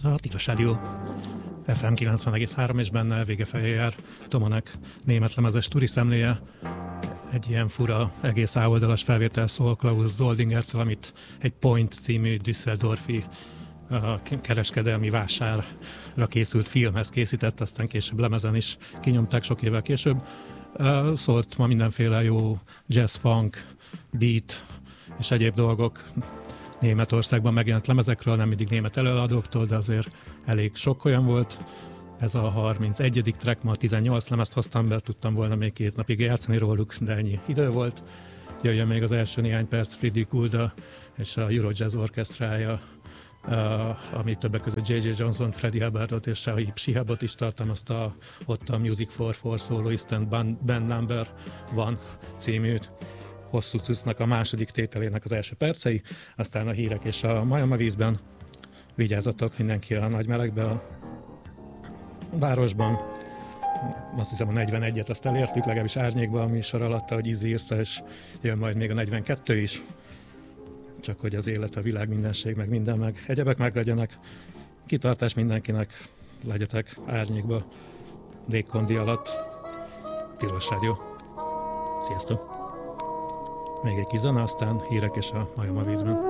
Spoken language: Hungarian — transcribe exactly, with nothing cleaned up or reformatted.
Ez a Tilos Rádió ef em kilencven egész három, és benne vége felé jár Tomanek német lemezes turiszemléje. Egy ilyen fura, egész áloldalas felvétel szól Klaus Doldingertől, amit egy Point című Düsseldorfi kereskedelmi vásárra készült filmhez készített, aztán később lemezen is kinyomták sok évvel később. Szólt ma mindenféle jó jazz, funk, beat és egyéb dolgok Németországban megjelent lemezekről, nem mindig német előadóktól, de azért elég sok olyan volt. Ez a harmincegyedik track, ma tizennyolc lemezt hoztam be, tudtam volna még két napig játszani róluk, de ennyi idő volt. Jöjjön még az első néhány perc Friedrich Gulda és a Eurojazz orkesztrája, Uh, ami többek között jé jé Johnson, Freddie Hubbardot és Shahib Shihabot is tartalmazta, ott a Music for Four Soloist Band Number One című hosszú cuccnak a második tételének az első percei, aztán a hírek és a majom a vízben. Vigyázzatok mindenki a nagy melegbe a városban. Azt hiszem a negyvenegyet azt elértük, legalábbis árnyékban a műsor alatt, ahogy Izzy írta, és jön majd még a negyvenkettő is. Csak hogy az élet, a világ, mindenség, meg minden, meg egyebek meg legyenek. Kitartás mindenkinek, legyetek árnyékba, légkondi alatt. Tilos Rádió. Sziasztok! Még egy kis zene, aztán hírek és a majom a vízben.